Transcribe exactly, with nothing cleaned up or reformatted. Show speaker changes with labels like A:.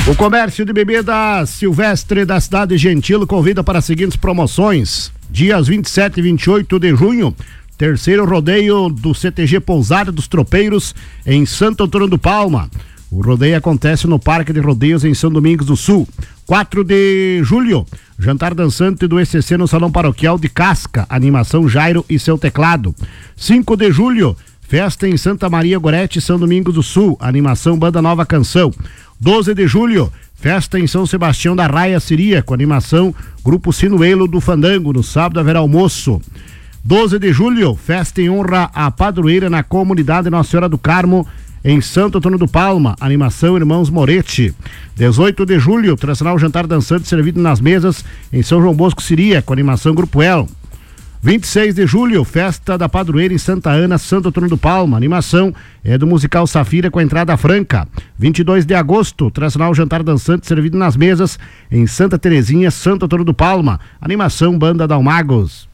A: O comércio de bebidas Silvestre da cidade de Gentilo convida para as seguintes promoções. Dias vinte e sete e vinte e oito de junho, terceiro rodeio do C T G Pousada dos Tropeiros em Santo Antônio do Palma. O rodeio acontece no Parque de Rodeios em São Domingos do Sul. quatro de julho, jantar dançante do E C C no Salão Paroquial de Casca, animação Jairo e seu teclado. cinco de julho, festa em Santa Maria Gorete, São Domingos do Sul, animação Banda Nova Canção. doze de julho, festa em São Sebastião da Raia Siríaco, animação Grupo Sinuelo do Fandango, no sábado haverá almoço. doze de julho, festa em honra à padroeira na comunidade Nossa Senhora do Carmo, em Santo Antônio do Palma, animação Irmãos Moretti. dezoito de julho, tradicional jantar dançante servido nas mesas em São João Bosco Siríaco, animação Grupo El. vinte e seis de julho, festa da padroeira em Santa Ana, Santo Antônio do Palma, animação é do musical Safira com entrada franca. vinte e dois de agosto, tradicional jantar dançante servido nas mesas em Santa Terezinha, Santo Antônio do Palma, animação Banda Dalmagos.